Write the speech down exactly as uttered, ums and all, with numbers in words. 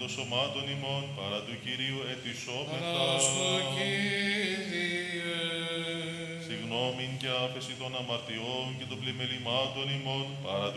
των σωμάτων ημών, παρά του Κυρίου ετισόμεθα. Παράσχω, Κύριε. Συγγνώμην και άφεση των αμαρτιών και των πλημελημάτων ημών, παρά